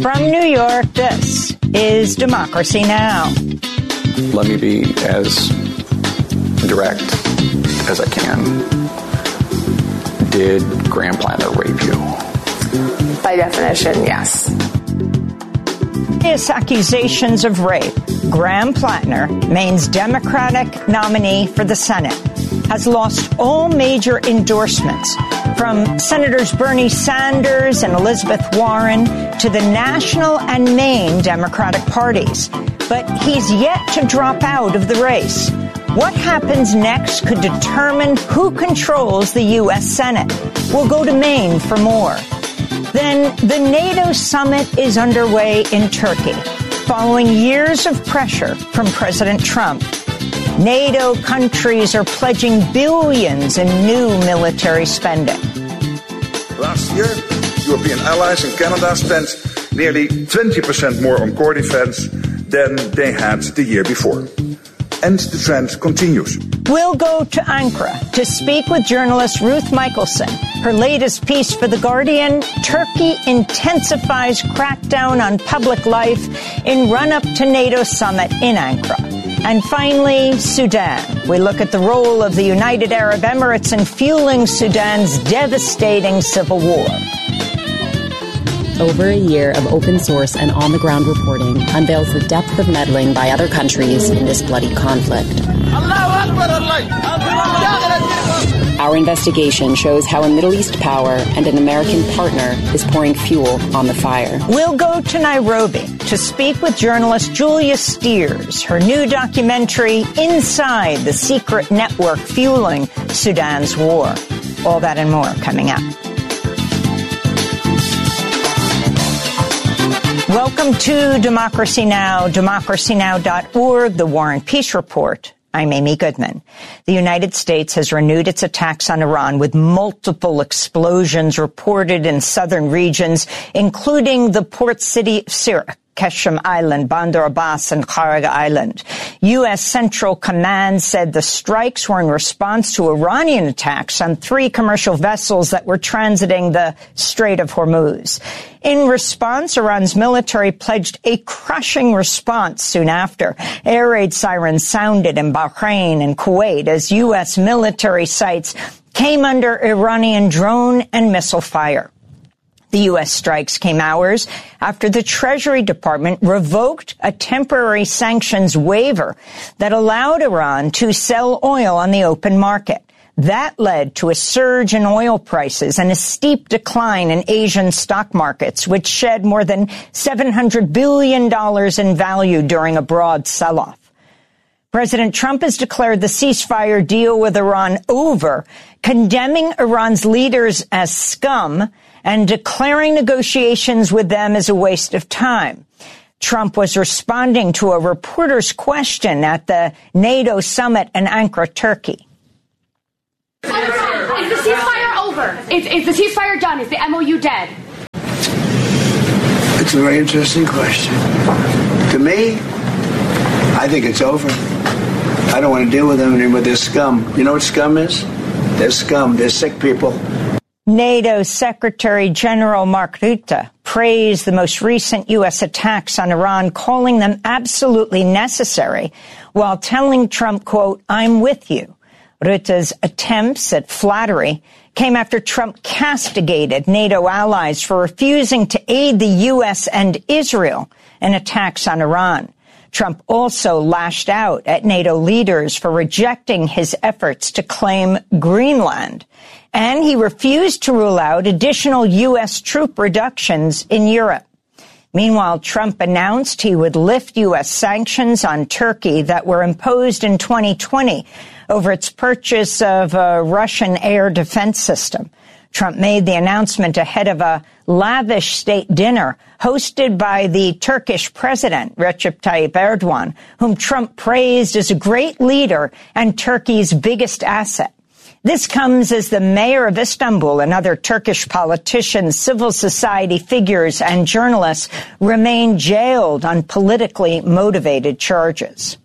From New York, this is Democracy Now! Let me be as direct as I can. Did Graham Plattner rape you? By definition, yes. Accusations of rape. Graham Plattner, Maine's Democratic nominee for the Senate, has lost all major endorsements, from Senators Bernie Sanders and Elizabeth Warren to the national and Maine Democratic parties. But he's yet to drop out of the race. What happens next could determine who controls the U.S. Senate. We'll go to Maine for more. Then the NATO summit is underway in Turkey, following years of pressure from President Trump. NATO countries are pledging billions in new military spending. Last year, European allies and Canada spent nearly 20% more on core defense than they had the year before. And the trend continues. We'll go to Ankara to speak with journalist Ruth Michelson. Her latest piece for The Guardian, Turkey intensifies crackdown on public life in run-up to NATO summit in Ankara. And finally, Sudan. We look at the role of the United Arab Emirates in fueling Sudan's devastating civil war. Over a year of open source and on-the-ground reporting unveils the depth of meddling by other countries in this bloody conflict. Our investigation shows how a Middle East power and an American partner is pouring fuel on the fire. We'll go to Nairobi to speak with journalist Julia Steers. Her new documentary, Inside the Secret Network Fueling Sudan's War. All that and more coming up. Welcome to Democracy Now!, democracynow.org, the War and Peace Report. I'm Amy Goodman. The United States has renewed its attacks on Iran with multiple explosions reported in southern regions, including the port city of Sirak, Keshem Island, Bandar Abbas, and Kharga Island. U.S. Central Command said the strikes were in response to Iranian attacks on 3 commercial vessels that were transiting the Strait of Hormuz. In response, Iran's military pledged a crushing response soon after. Air raid sirens sounded in Bahrain and Kuwait as U.S. military sites came under Iranian drone and missile fire. The U.S. strikes came hours after the Treasury Department revoked a temporary sanctions waiver that allowed Iran to sell oil on the open market. That led to a surge in oil prices and a steep decline in Asian stock markets, which shed more than $700 billion in value during a broad sell-off. President Trump has declared the ceasefire deal with Iran over, condemning Iran's leaders as scum and declaring negotiations with them as a waste of time. Trump was responding to a reporter's question at the NATO summit in Ankara, Turkey. Is the ceasefire over? Is the ceasefire done? Is the MOU dead? It's a very interesting question. To me, I think it's over. I don't want to deal with them anymore. They're scum. You know what scum is? They're scum. They're sick people. NATO Secretary General Mark Rutte praised the most recent U.S. attacks on Iran, calling them absolutely necessary, while telling Trump, quote, "I'm with you." Rutte's attempts at flattery came after Trump castigated NATO allies for refusing to aid the U.S. and Israel in attacks on Iran. Trump also lashed out at NATO leaders for rejecting his efforts to claim Greenland. And he refused to rule out additional U.S. troop reductions in Europe. Meanwhile, Trump announced he would lift U.S. sanctions on Turkey that were imposed in 2020 over its purchase of a Russian air defense system. Trump made the announcement ahead of a lavish state dinner hosted by the Turkish president, Recep Tayyip Erdogan, whom Trump praised as a great leader and Turkey's biggest asset. This comes as the mayor of Istanbul and other Turkish politicians, civil society figures, and journalists remain jailed on politically motivated charges.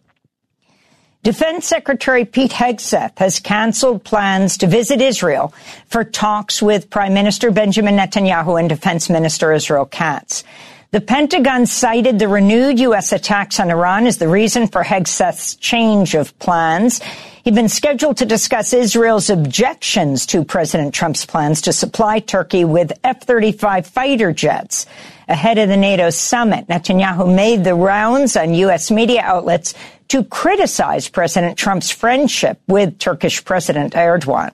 Defense Secretary Pete Hegseth has canceled plans to visit Israel for talks with Prime Minister Benjamin Netanyahu and Defense Minister Israel Katz. The Pentagon cited the renewed U.S. attacks on Iran as the reason for Hegseth's change of plans. He'd been scheduled to discuss Israel's objections to President Trump's plans to supply Turkey with F-35 fighter jets. Ahead of the NATO summit, Netanyahu made the rounds on U.S. media outlets to criticize President Trump's friendship with Turkish President Erdogan.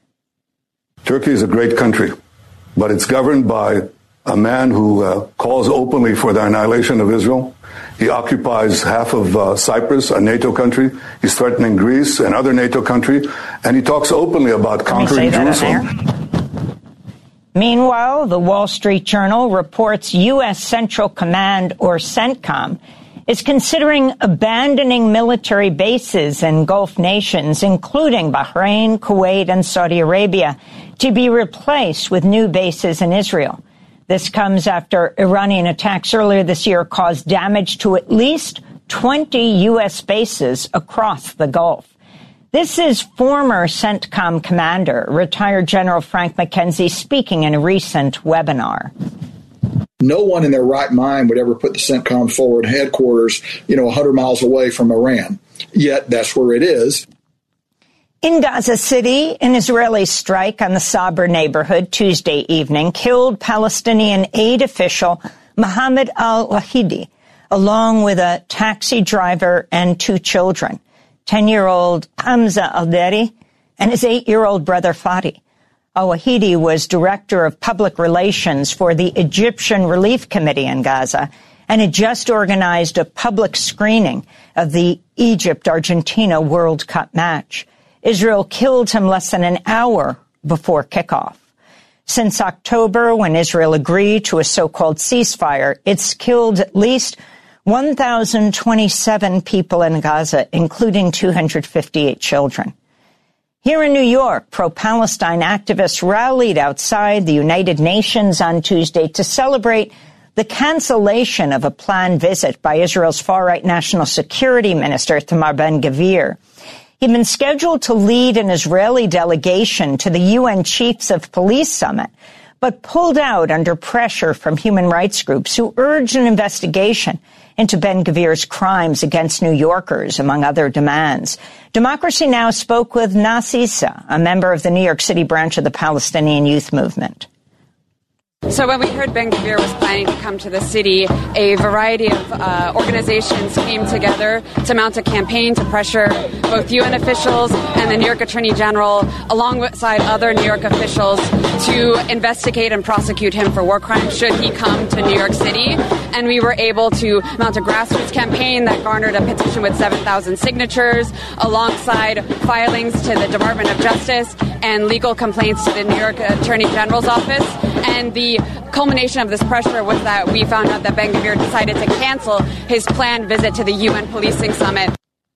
Turkey is a great country, but it's governed by a man who calls openly for the annihilation of Israel. He occupies half of Cyprus, a NATO country. He's threatening Greece, another NATO country, and he talks openly about conquering Jerusalem. Meanwhile, the Wall Street Journal reports U.S. Central Command, or CENTCOM, is considering abandoning military bases in Gulf nations, including Bahrain, Kuwait, and Saudi Arabia, to be replaced with new bases in Israel. This comes after Iranian attacks earlier this year caused damage to at least 20 U.S. bases across the Gulf. This is former CENTCOM commander, retired General Frank McKenzie, speaking in a recent webinar. No one in their right mind would ever put the CENTCOM forward headquarters, 100 miles away from Iran. Yet that's where it is. In Gaza City, an Israeli strike on the Sabra neighborhood Tuesday evening killed Palestinian aid official Mohammed al-Wahidi, along with a taxi driver and 2 children, 10-year-old Hamza al-Deri and his 8-year-old brother Fadi. Al-Wahidi was director of public relations for the Egyptian Relief Committee in Gaza and had just organized a public screening of the Egypt-Argentina World Cup match. Israel killed him less than an hour before kickoff. Since October, when Israel agreed to a so-called ceasefire, it's killed at least 1,027 people in Gaza, including 258 children. Here in New York, pro-Palestine activists rallied outside the United Nations on Tuesday to celebrate the cancellation of a planned visit by Israel's far-right National Security Minister, Itamar Ben-Gvir. He'd been scheduled to lead an Israeli delegation to the UN Chiefs of Police Summit, but pulled out under pressure from human rights groups who urged an investigation into Ben-Gvir's crimes against New Yorkers, among other demands. Democracy Now! Spoke with Nas Issa, a member of the New York City branch of the Palestinian Youth Movement. So when we heard Ben-Gvir was planning to come to the city, a variety of organizations came together to mount a campaign to pressure both UN officials and the New York Attorney General, alongside other New York officials, to investigate and prosecute him for war crimes should he come to New York City. And we were able to mount a grassroots campaign that garnered a petition with 7,000 signatures, alongside filings to the Department of Justice and legal complaints to the New York Attorney General's office. And the culmination of this pressure was that we found out that Ben-Gvir decided to cancel his planned visit to the UN Policing Summit.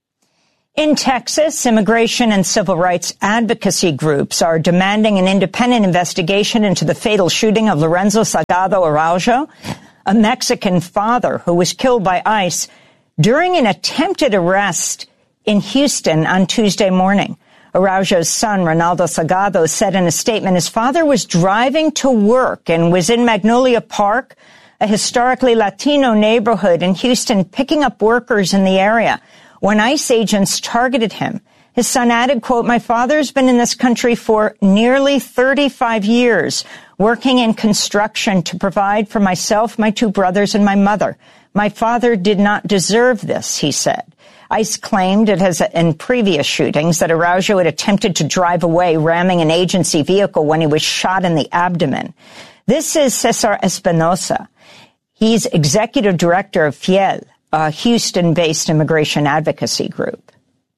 In Texas, immigration and civil rights advocacy groups are demanding an independent investigation into the fatal shooting of Lorenzo Salgado Araujo, a Mexican father who was killed by ICE during an attempted arrest in Houston on Tuesday morning. Araujo's son, Ronaldo Salgado, said in a statement his father was driving to work and was in Magnolia Park, a historically Latino neighborhood in Houston, picking up workers in the area when ICE agents targeted him. His son added, quote, "My father's been in this country for nearly 35 years, working in construction to provide for myself, my 2 brothers, and my mother. My father did not deserve this," he said. ICE claimed it has in previous shootings that Araujo had attempted to drive away, ramming an agency vehicle when he was shot in the abdomen. This is Cesar Espinosa. He's executive director of FIEL, a Houston-based immigration advocacy group.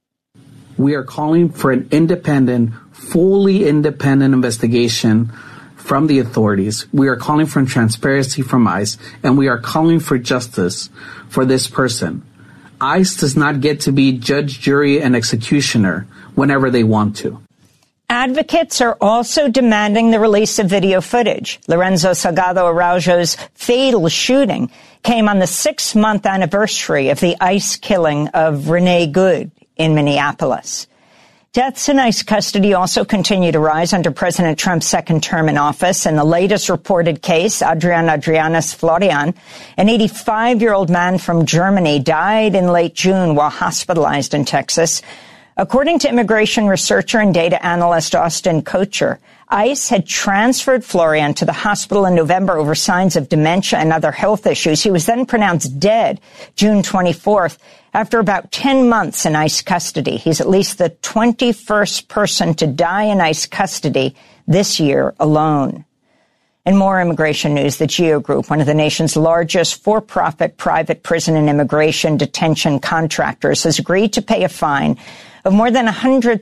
We are calling for an independent, fully independent investigation from the authorities. We are calling for transparency from ICE, and we are calling for justice for this person. ICE does not get to be judge, jury, and executioner whenever they want to. Advocates are also demanding the release of video footage. Lorenzo Salgado Araujo's fatal shooting came on the 6-month anniversary of the ICE killing of Renee Good in Minneapolis. Deaths in ICE custody also continue to rise under President Trump's second term in office. In the latest reported case, Adrianus Florian, an 85-year-old man from Germany, died in late June while hospitalized in Texas. According to immigration researcher and data analyst Austin Kocher, ICE had transferred Florian to the hospital in November over signs of dementia and other health issues. He was then pronounced dead June 24th after about 10 months in ICE custody. He's at least the 21st person to die in ICE custody this year alone. And more immigration news, the GEO Group, one of the nation's largest for-profit private prison and immigration detention contractors, has agreed to pay a fine of more than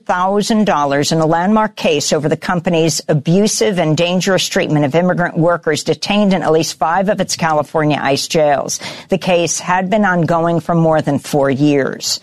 $100,000 in a landmark case over the company's abusive and dangerous treatment of immigrant workers detained in at least 5 of its California ICE jails. The case had been ongoing for more than 4 years.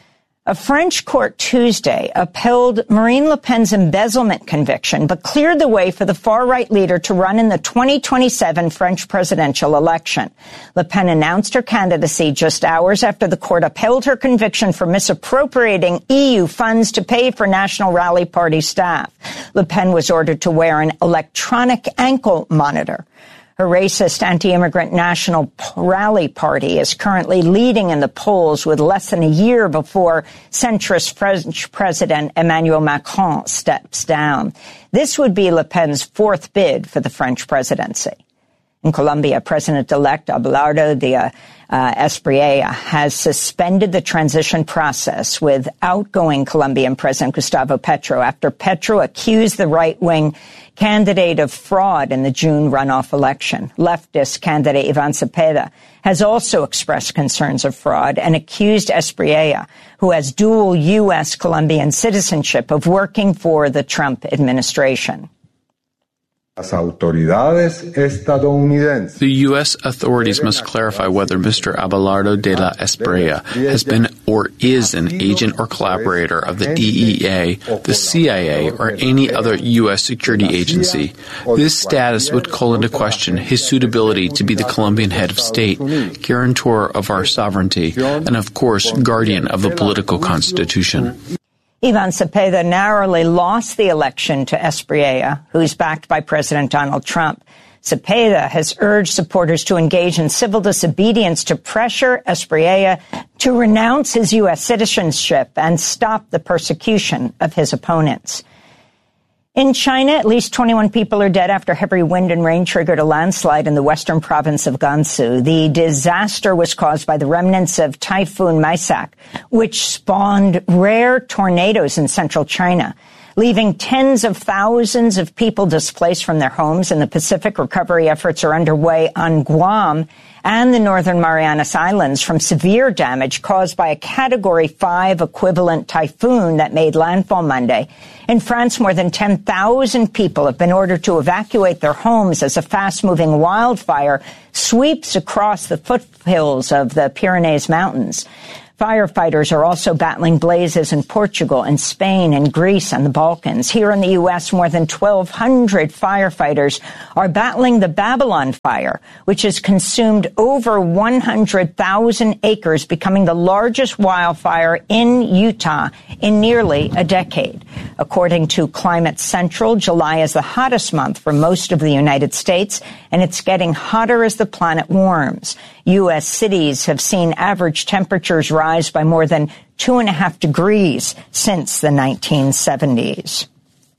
A French court Tuesday upheld Marine Le Pen's embezzlement conviction, but cleared the way for the far-right leader to run in the 2027 French presidential election. Le Pen announced her candidacy just hours after the court upheld her conviction for misappropriating EU funds to pay for National Rally Party staff. Le Pen was ordered to wear an electronic ankle monitor. Her racist anti-immigrant National Rally Party is currently leading in the polls with less than a year before centrist French President Emmanuel Macron steps down. This would be Le Pen's 4th bid for the French presidency. In Colombia, President-elect Abelardo de Espriella has suspended the transition process with outgoing Colombian President Gustavo Petro after Petro accused the right-wing candidate of fraud in the June runoff election. Leftist candidate Ivan Cepeda has also expressed concerns of fraud and accused Espriella, who has dual U.S. Colombian citizenship, of working for the Trump administration. The U.S. authorities must clarify whether Mr. Abelardo de la Espriella has been or is an agent or collaborator of the DEA, the CIA, or any other U.S. security agency. This status would call into question his suitability to be the Colombian head of state, guarantor of our sovereignty, and, of course, guardian of the political constitution. Ivan Cepeda narrowly lost the election to Espriella, who's backed by President Donald Trump. Cepeda has urged supporters to engage in civil disobedience to pressure Espriella to renounce his U.S. citizenship and stop the persecution of his opponents. In China, at least 21 people are dead after heavy wind and rain triggered a landslide in the western province of Gansu. The disaster was caused by the remnants of Typhoon Maisak, which spawned rare tornadoes in central China, leaving tens of thousands of people displaced from their homes. In the Pacific, recovery efforts are underway on Guam and the Northern Marianas Islands from severe damage caused by a Category 5 equivalent typhoon that made landfall Monday. In France, more than 10,000 people have been ordered to evacuate their homes as a fast-moving wildfire sweeps across the foothills of the Pyrenees Mountains. Firefighters are also battling blazes in Portugal and Spain and Greece and the Balkans. Here in the U.S., more than 1,200 firefighters are battling the Babylon fire, which has consumed over 100,000 acres, becoming the largest wildfire in Utah in nearly a decade. According to Climate Central, July is the hottest month for most of the United States, and it's getting hotter as the planet warms. U.S. cities have seen average temperatures rise by more than 2.5 degrees since the 1970s.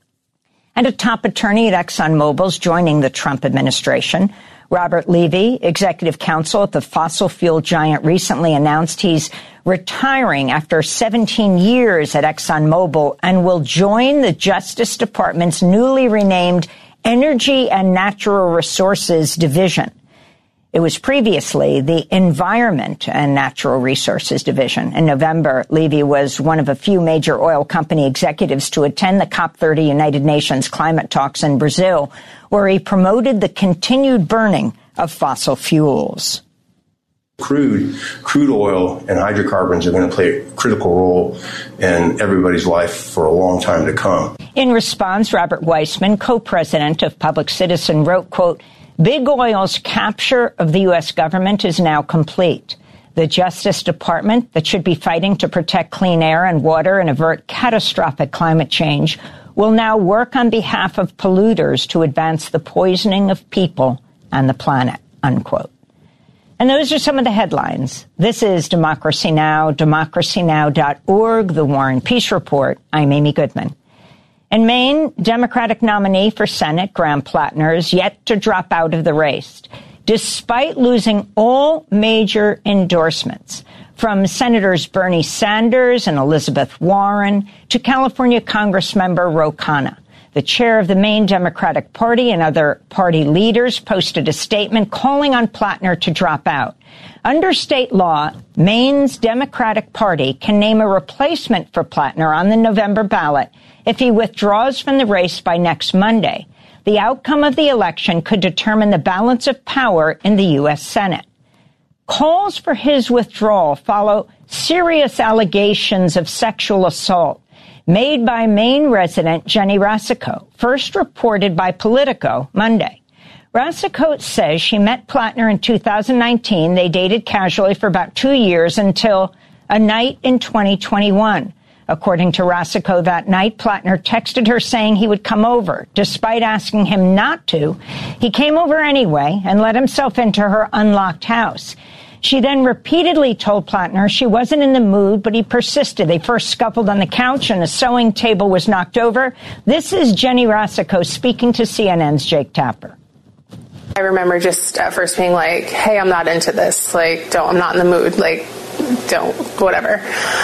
And a top attorney at ExxonMobil is joining the Trump administration. Robert Levy, executive counsel at the fossil fuel giant, recently announced he's retiring after 17 years at ExxonMobil and will join the Justice Department's newly renamed Energy and Natural Resources Division. It was previously the Environment and Natural Resources Division. In November, Levy was one of a few major oil company executives to attend the COP30 United Nations climate talks in Brazil, where he promoted the continued burning of fossil fuels. Crude oil and hydrocarbons are going to play a critical role in everybody's life for a long time to come. In response, Robert Weissman, co-president of Public Citizen, wrote, quote, "Big Oil's capture of the U.S. government is now complete. The Justice Department, that should be fighting to protect clean air and water and avert catastrophic climate change, will now work on behalf of polluters to advance the poisoning of people and the planet, unquote. And those are some of the headlines. This is Democracy Now!, democracynow.org, The War and Peace Report. I'm Amy Goodman. In Maine, Democratic nominee for Senate, Graham Plattner, is yet to drop out of the race, despite losing all major endorsements, from Senators Bernie Sanders and Elizabeth Warren to California Congressmember Ro Khanna. The chair of the Maine Democratic Party and other party leaders posted a statement calling on Plattner to drop out. Under state law, Maine's Democratic Party can name a replacement for Plattner on the November ballot if he withdraws from the race by next Monday. The outcome of the election could determine the balance of power in the U.S. Senate. Calls for his withdrawal follow serious allegations of sexual assault made by Maine resident Jenny Racicot, first reported by Politico Monday. Racicot says she met Plattner in 2019. They dated casually for about 2 years until a night in 2021. According to Racicot, that night, Plattner texted her saying he would come over. Despite asking him not to, he came over anyway and let himself into her unlocked house. She then repeatedly told Plattner she wasn't in the mood, but he persisted. They first scuffled on the couch and a sewing table was knocked over. This is Jenny Racicot speaking to CNN's Jake Tapper. I remember just at first being like, hey, I'm not into this. Like, I'm not in the mood. Like, don't, whatever.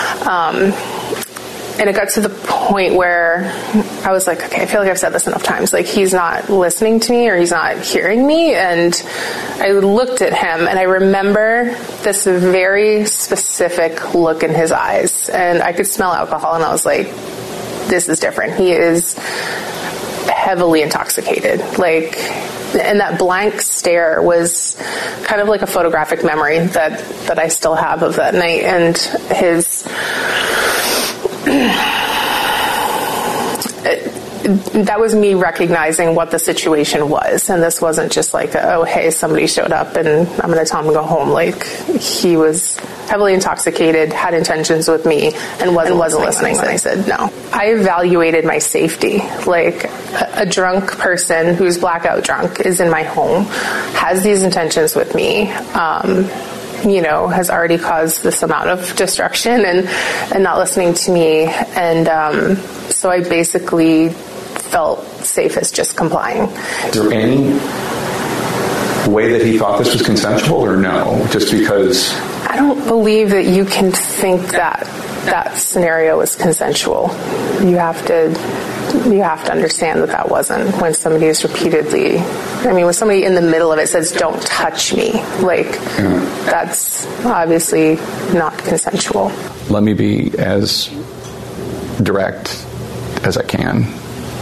And it got to the point where I was like, okay, I feel like I've said this enough times. Like, he's not listening to me or he's not hearing me. And I looked at him and I remember this very specific look in his eyes. And I could smell alcohol and I was like, this is different. He is heavily intoxicated. Like, and that blank stare was kind of like a photographic memory that I still have of that night. And his... that was me recognizing what the situation was, and this wasn't just like, oh, hey, somebody showed up and I'm going to tell him to go home. Like, he was heavily intoxicated, had intentions with me, and wasn't listening when I said no. I evaluated my safety. Like, a drunk person who's blackout drunk is in my home, has these intentions with me, has already caused this amount of destruction and not listening to me. And so I basically felt safe as just complying. Is there any way that he thought this was consensual or no? Just because... I don't believe that you can think that scenario is consensual. You have to understand that wasn't. When somebody is repeatedly, when somebody in the middle of it says, don't touch me, that's obviously not consensual. Let me be as direct as I can.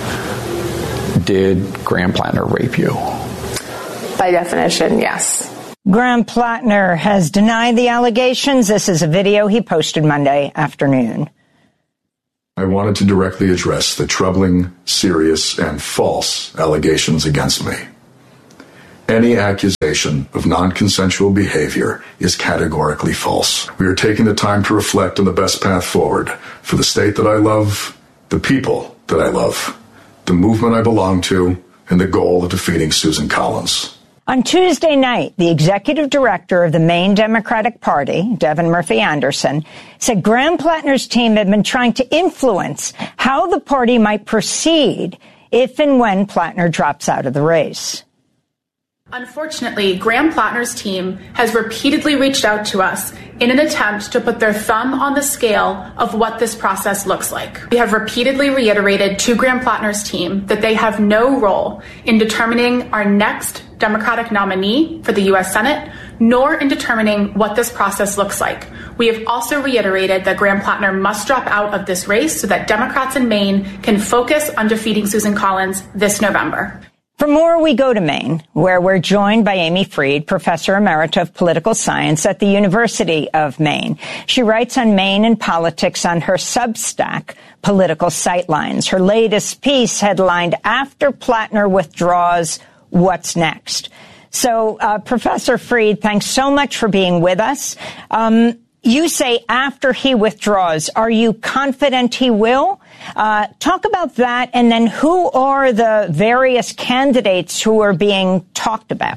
Did Graham Plattner rape you? By definition, yes. Graham Plattner has denied the allegations. This is a video he posted Monday afternoon. I wanted to directly address the troubling, serious, and false allegations against me. Any accusation of non-consensual behavior is categorically false. We are taking the time to reflect on the best path forward for the state that I love, the people that I love, the movement I belong to, and the goal of defeating Susan Collins. On Tuesday night, the executive director of the Maine Democratic Party, Devin Murphy Anderson, said Graham Plattner's team had been trying to influence how the party might proceed if and when Plattner drops out of the race. Unfortunately, Graham Plattner's team has repeatedly reached out to us in an attempt to put their thumb on the scale of what this process looks like. We have repeatedly reiterated to Graham Plattner's team that they have no role in determining our next Democratic nominee for the U.S. Senate, nor in determining what this process looks like. We have also reiterated that Graham Plattner must drop out of this race so that Democrats in Maine can focus on defeating Susan Collins this November. For more, we go to Maine, where we're joined by Amy Fried, Professor Emerita of Political Science at the University of Maine. She writes on Maine and politics on her Substack, Political Sightlines. Her latest piece headlined, After Plattner Withdraws, What's Next? So, Professor Freed, thanks so much for being with us. You say after he withdraws, are you confident he will? Talk about that, and then who are the various candidates who are being talked about?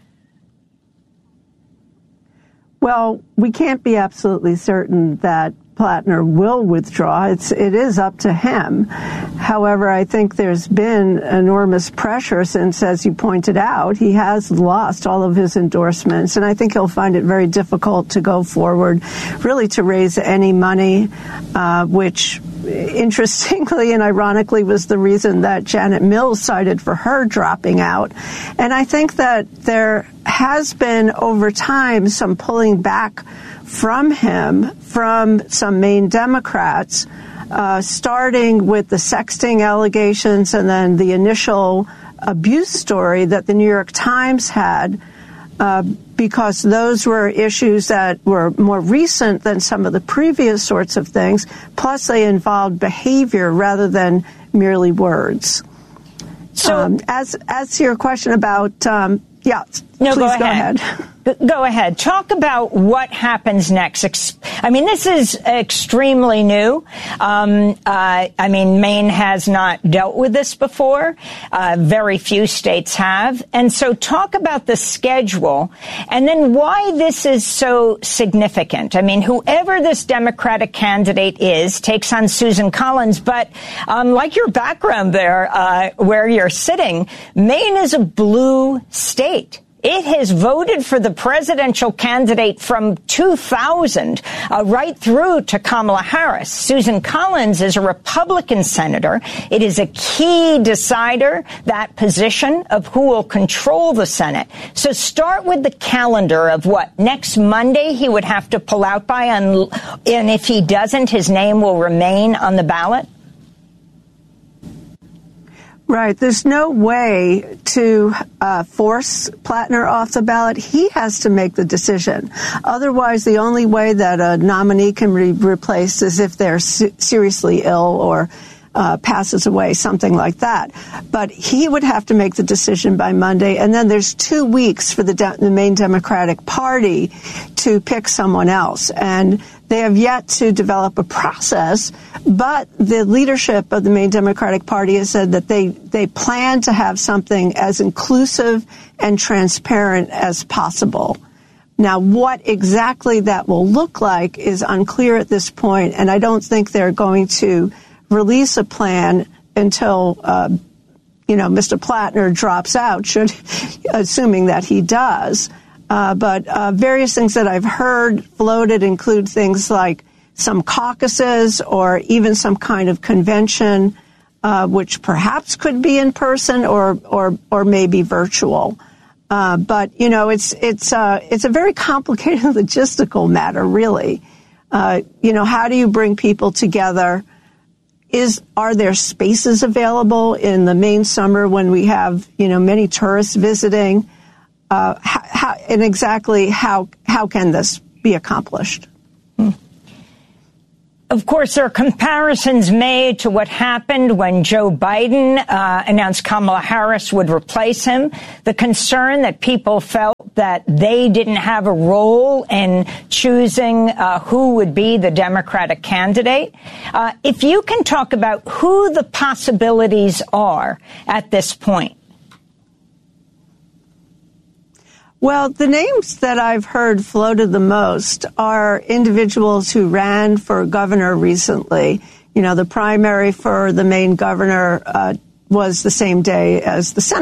Well, we can't be absolutely certain that Plattner will withdraw. It is up to him. However, I think there's been enormous pressure since, as you pointed out, he has lost all of his endorsements, and I think he'll find it very difficult to go forward, really to raise any money, which interestingly and ironically was the reason that Janet Mills cited for her dropping out. And I think that there has been over time some pulling back from him from some Maine Democrats, starting with the sexting allegations and then the initial abuse story that the New York Times had, because those were issues that were more recent than some of the previous sorts of things, plus they involved behavior rather than merely words. So, as to your question about, please go ahead. Go ahead. Talk about what happens next. I mean, this is extremely new. Maine has not dealt with this before. Very few states have. And so talk about the schedule and then why this is so significant. I mean, whoever this Democratic candidate is takes on Susan Collins. But like your background there, where you're sitting, Maine is a blue state. It has voted for the presidential candidate from 2000 right through to Kamala Harris. Susan Collins is a Republican senator. It is a key decider, that position of who will control the Senate. So start with the calendar of what next Monday he would have to pull out by, and if he doesn't, his name will remain on the ballot. Right. There's no way to force Plattner off the ballot. He has to make the decision. Otherwise, the only way that a nominee can be replaced is if they're seriously ill or passes away, something like that. But he would have to make the decision by Monday, and then there's 2 weeks for the Maine Democratic Party to pick someone else. And they have yet to develop a process, but the leadership of the Maine Democratic Party has said that they plan to have something as inclusive and transparent as possible. Now, what exactly that will look like is unclear at this point, and I don't think they're going to release a plan until, Mr. Plattner drops out, assuming that he does. But various things that I've heard floated include things like some caucuses or even some kind of convention, which perhaps could be in person or maybe virtual. But it's a very complicated logistical matter, really. How do you bring people together? Are there spaces available in the Maine summer when we have many tourists visiting? And exactly how can this be accomplished? Of course, there are comparisons made to what happened when Joe Biden announced Kamala Harris would replace him. The concern that people felt that they didn't have a role in choosing who would be the Democratic candidate. If you can talk about who the possibilities are at this point. Well, the names that I've heard floated the most are individuals who ran for governor recently. The primary for the Maine governor was the same day as the Senate.